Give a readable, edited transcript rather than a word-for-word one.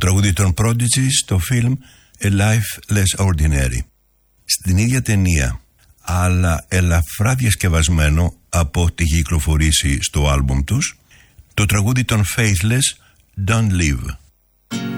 τραγούδι των Prodigy στο φιλμ A Life Less Ordinary. Στην ίδια ταινία, αλλά ελαφρά διασκευασμένο από ό,τι έχει κυκλοφορήσει στο άλμπουμ τους, το τραγούδι των Faithless Don't Live.